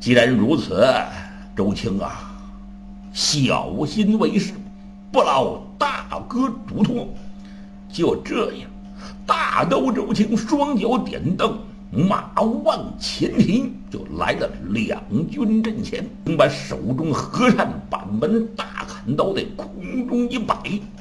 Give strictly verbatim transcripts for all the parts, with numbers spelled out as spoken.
既然如此，周青啊，小心为是，不劳大哥嘱托。就这样，大刀周青双脚点蹬，马往前蹄，就来到两军阵前，把手中和善板门大砍刀在空中一摆，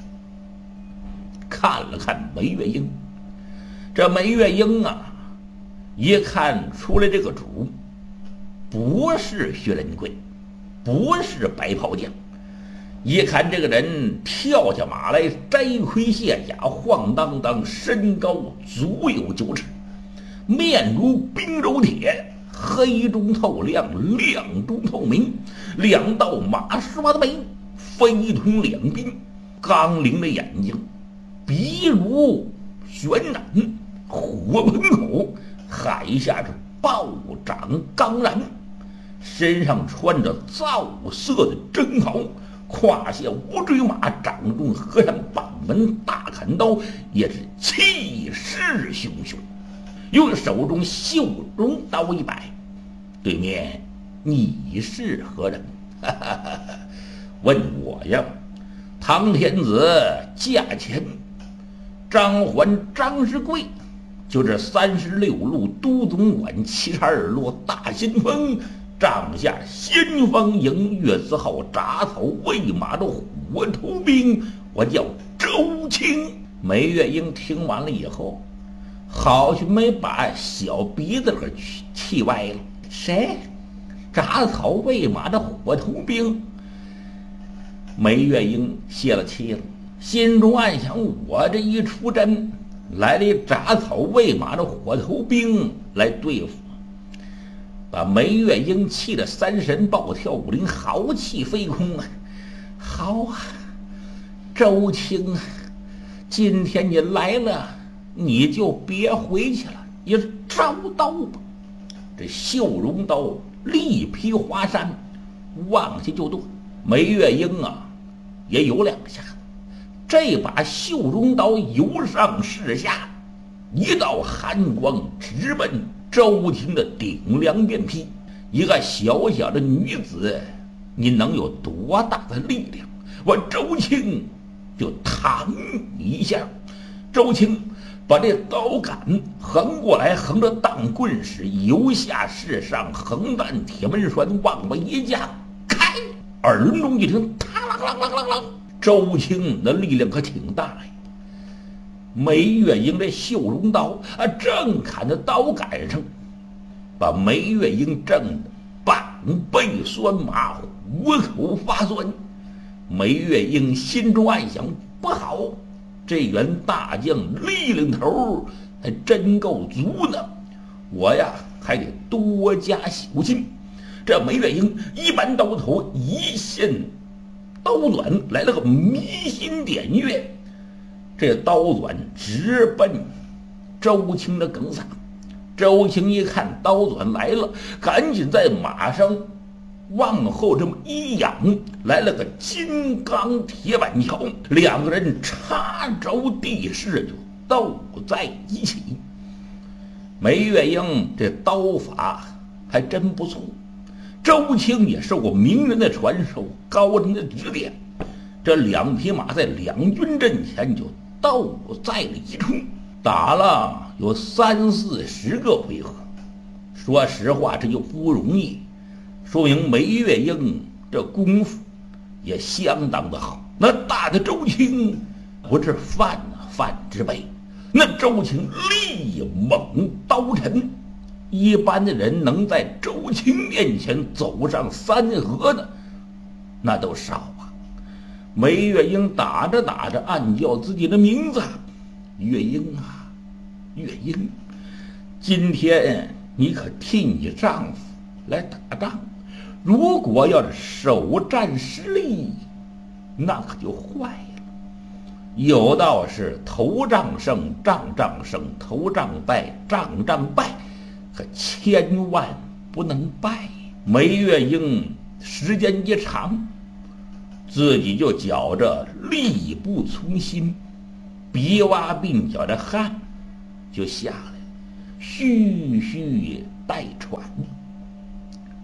看了看梅月英。这梅月英啊，一看出来这个主不是薛仁贵，不是白袍将，一看这个人跳下马来，摘盔卸甲，晃荡荡，身高足有九尺，面如冰柔铁，黑中透亮，亮中透明，两道马刷的眉，飞通两鬓，刚灵的眼睛，鼻如悬染，火盆口，海下是暴涨刚然，身上穿着皂色的征袍，胯下乌骓马，掌中和善板门大砍刀，也是气势汹汹。用手中绣绒刀一摆，对面你是何人？哈哈哈哈，问我呀，唐天子驾前，张环张世贵，就这三十六路都总管七十二路大先锋，帐下先锋营月字号铡草喂马的火头兵，我叫周青。梅月英听完了以后，好像没把小鼻子给气歪了。谁？铡草喂马的火头兵？梅月英泄了气了，心中暗想：我这一出阵，来了一铡草喂马的火头兵来对付，把梅月英气得三神暴跳五灵，豪气飞空啊！好啊，周青啊，今天你来了，你就别回去了，你招刀吧。这绣绒刀力劈华山，往下就剁。梅月英啊，也有两下，这把绣绒刀由上至下，一道寒光直奔周青的顶梁便劈。一个小小的女子，你能有多大的力量？我周青就弹一下，周青把这刀杆横过来，横着当棍使，由下至上，横弹铁门栓往外一架，开，耳中一听，嘡啷啷啷啷啷，周青的力量可挺大呀。梅月英这绣绒刀啊，正砍在刀杆上，把梅月英震得半背酸麻，虎口发酸。梅月英心中暗想：不好，这员大将力量头还真够足的，我呀还得多加小心。这梅月英一扳刀头，一线刀短，来了个迷心点月，这刀短直奔周青的梗嗓。周青一看刀短来了，赶紧在马上往后这么一仰，来了个金刚铁板桥，两个人插着地势就斗在一起。梅月英这刀法还真不错，周青也受过名人的传授，高人的指点，这两匹马在两军阵前就斗在了一处，打了有三四十个回合。说实话，这就不容易，说明梅月英这功夫也相当的好。那大的周青不是范啊范之辈，那周青力猛刀沉，一般的人能在周青面前走上三合的那都少啊。梅月英打着打着暗叫自己的名字：月英啊，月英，今天你可替你丈夫来打仗，如果要是首战失利，那可就坏了。有道是头仗胜，仗仗胜；头仗败，仗仗败，可千万不能败。梅月英时间一长，自己就觉着力不从心，鼻洼鬓角的汗就下来了，吁吁带喘。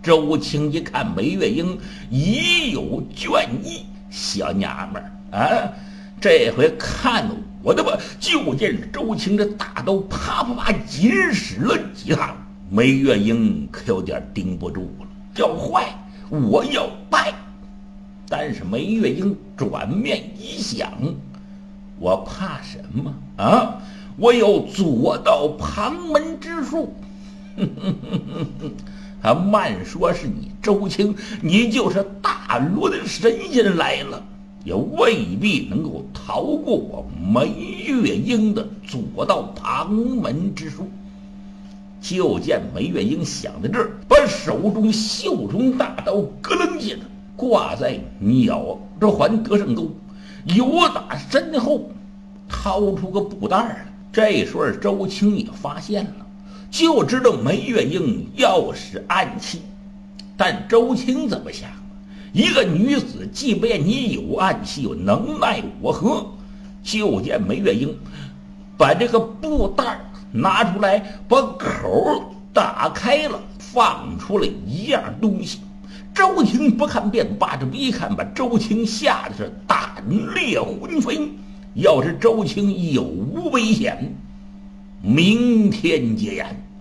周青一看梅月英已有倦意，小娘们儿啊，这回看我的吧！就见周青这大刀啪啪啪紧使了几趟，梅月英可有点顶不住了，叫坏，我要败。但是梅月英转面一想，我怕什么啊？我有左道旁门之术。啊，慢说是你周青，你就是大罗的神仙来了，也未必能够逃过我梅月英的左道旁门之术。就见梅月英想到这儿，把手中袖中大刀咯楞一下子挂在鸟这环得胜钩，由打身后掏出个布袋来。这时候周青也发现了，就知道梅月英要使暗器。但周青怎么想？一个女子，即便你有暗器，又能奈我何？就见梅月英把这个布袋拿出来，把口打开了，放出了一样东西。周青不看便罢，这么一看，把周青吓得是胆裂魂飞。要是周青有无危险，明天结言。